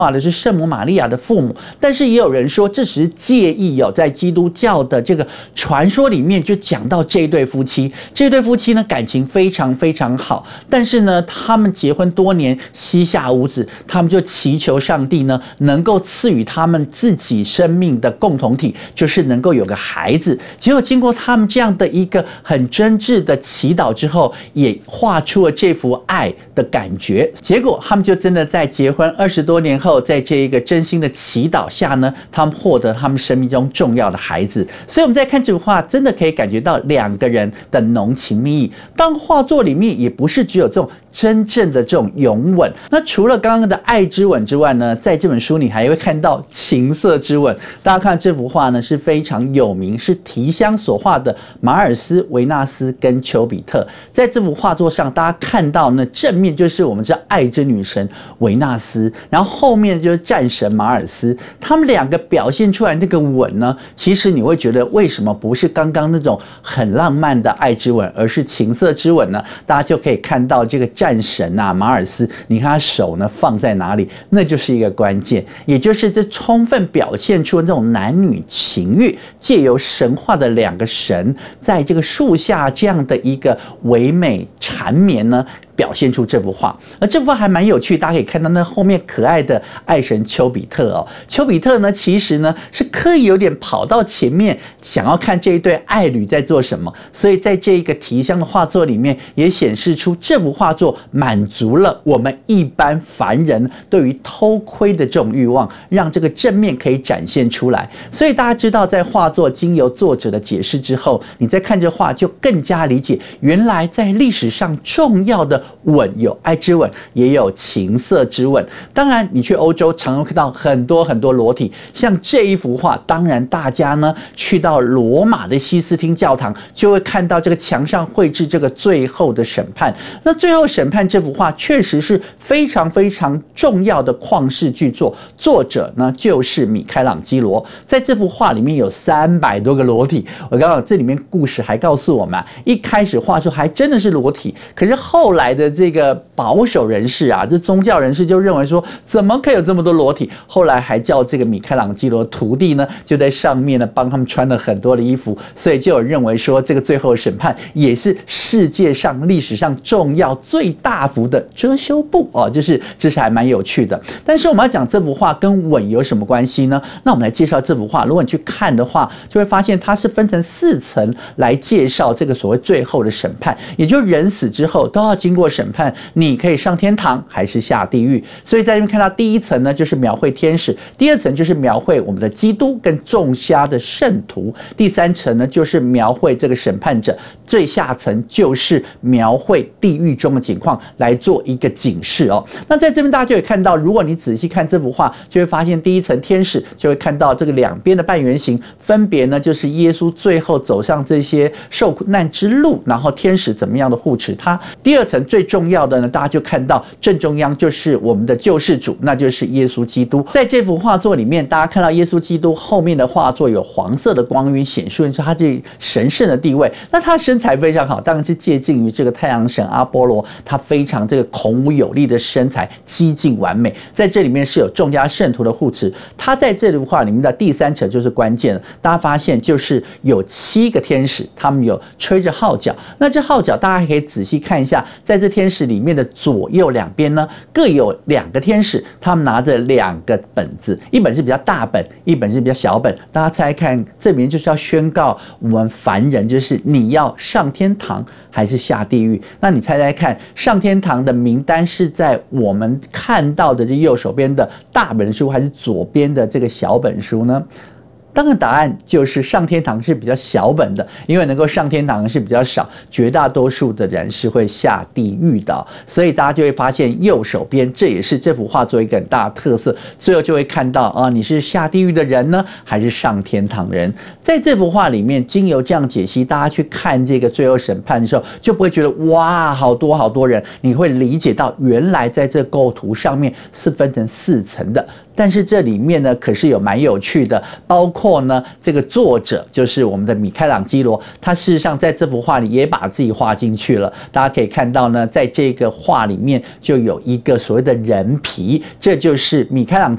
的是圣母玛利亚的父母，但是也有人说这只是介意在基督教的这个传说里面就讲到这一对夫妻，这对夫妻呢感情非常非常好，但是呢他们结婚多年膝下无子，他们就祈求上帝呢能够赐予他们自己生命的共同体，就是能够有个孩子。结果经过他们这样的一个很真挚的祈祷之后，也画出了这幅爱的感觉。结果他们就真的在结婚20多年后，在这一个真心的祈祷下呢，他们获得他们生命中重要的孩子。所以我们在看这幅画，真的可以感觉到两个人的浓情蜜意。当画作里面也不是只有这种真正的这种拥吻，那除了刚刚的爱之吻之外呢，在这本书你还会看到情色之吻。大家看这幅画呢是非常有名，是提香所画的马尔斯、维纳斯跟丘比特。在这幅画作上，大家看到呢正面就是我们知道爱之女神维纳斯，然后后面就是战神马尔斯，他们两个表现出来那个吻呢，其实你会觉得为什么不是刚刚那种很浪漫的爱之吻，而是情色之吻呢？大家就可以看到这个战神啊马尔斯，你看他手呢放在哪里，那就是一个关键，也就是这充分表现出这种男女情欲，借由神话的两个神在这个树下这样的一个唯美缠绵呢，表现出这幅画。而这幅画还蛮有趣，大家可以看到那后面可爱的爱神丘比特哦。丘比特呢，其实呢是刻意有点跑到前面，想要看这一对爱侣在做什么。所以在这一个提香的画作里面，也显示出这幅画作满足了我们一般凡人对于偷窥的这种欲望，让这个正面可以展现出来。所以大家知道，在画作经由作者的解释之后，你再看这画就更加理解，原来在历史上重要的吻有爱之吻，也有情色之吻。当然你去欧洲常常看到很多很多裸体，像这一幅画，当然大家呢去到罗马的西斯汀教堂，就会看到这个墙上绘制这个最后的审判。那最后审判这幅画确实是非常非常重要的旷世巨作，作者呢就是米开朗基罗。在这幅画里面有300多个裸体，我刚刚这里面故事还告诉我们一开始画出还真的是裸体，可是后来的这个保守人士啊，这宗教人士就认为说，怎么可以有这么多裸体？后来还叫这个米开朗基罗徒弟呢，就在上面呢帮他们穿了很多的衣服，所以就有认为说，这个最后审判也是世界上历史上重要最大幅的遮羞布哦，这是还蛮有趣的。但是我们要讲这幅画跟吻有什么关系呢？那我们来介绍这幅画，如果你去看的话，就会发现它是分成4层来介绍这个所谓最后的审判，也就是人死之后都要经过审判，你可以上天堂还是下地狱。所以在这边看到第一层呢，就是描绘天使；第二层就是描绘我们的基督跟众瞎的圣徒；第3层呢，就是描绘这个审判者；最下层就是描绘地狱中的情况，来做一个警示哦。那在这边大家就会看到，如果你仔细看这幅画，就会发现第一层天使就会看到这个两边的半圆形，分别呢就是耶稣最后走上这些受难之路，然后天使怎么样的护持他。第二层最重要的呢，大家就看到正中央就是我们的救世主，那就是耶稣基督。在这幅画作里面，大家看到耶稣基督后面的画作有黄色的光晕，显示出他这神圣的地位。那他身材非常好，当然是借鉴于这个太阳神阿波罗，他非常这个孔武有力的身材，几近完美。在这里面是有众家圣徒的护持。他在这幅画里面的第3层就是关键了，大家发现就是有7个天使，他们有吹着号角。那这号角大家可以仔细看一下，在这天使里面的左右两边呢，各有2个天使，他们拿着2个本子，一本是比较大本，一本是比较小本。大家猜看，这里面就是要宣告我们凡人，就是你要上天堂还是下地狱。那你猜猜看，上天堂的名单是在我们看到的这右手边的大本书，还是左边的这个小本书呢？当然答案就是上天堂是比较小本的，因为能够上天堂是比较少，绝大多数的人是会下地狱的。所以大家就会发现右手边，这也是这幅画作一个很大的特色。最后就会看到啊，你是下地狱的人呢，还是上天堂人？在这幅画里面，经由这样解析，大家去看这个最后审判的时候，就不会觉得哇，好多好多人，你会理解到原来在这构图上面是分成4层的。 但是这里面呢可是有蛮有趣的，包括呢这个作者就是我们的米开朗基罗，他事实上在这幅画里也把自己画进去了。大家可以看到呢，在这个画里面就有一个所谓的人皮，这就是米开朗